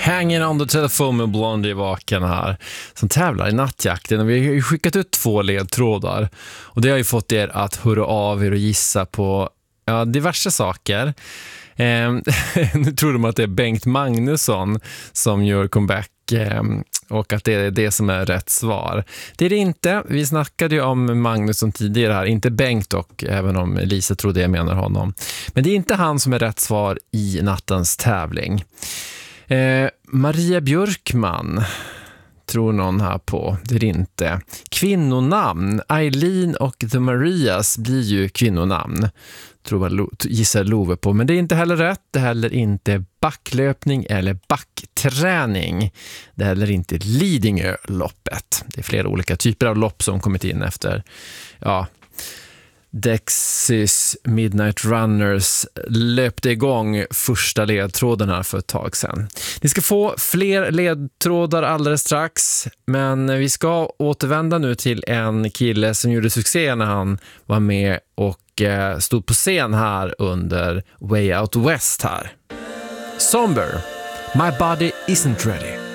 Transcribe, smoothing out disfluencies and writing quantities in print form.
Hanging on the telephone med Blondie vaken här, som tävlar i nattjakten. Och vi har ju skickat ut 2 ledtrådar. Och det har ju fått er att höra av er och gissa på diverse saker. Nu tror de att det är Bengt Magnusson som gör comeback och att det är det som är rätt svar. Det är det inte. Vi snackade ju om Magnusson tidigare här, inte Bengt dock, även om Lisa trodde jag menar honom. Men det är inte han som är rätt svar i nattens tävling. Maria Björkman tror någon här på. Det är det inte. Kvinnonamn. Eileen och The Marias blir ju kvinnonamn. Gissar Love på. Men det är inte heller rätt. Det är heller inte backlöpning eller backträning. Det är heller inte Lidingö-loppet. Det är flera olika typer av lopp som kommit in efter Dexys Midnight Runners löpte igång första ledtråden här för ett tag sedan. Ni ska få fler ledtrådar alldeles strax, men vi ska återvända nu till en kille som gjorde succé när han var med och stod på scen här under Way Out West här. Somber, My Body Isn't Ready.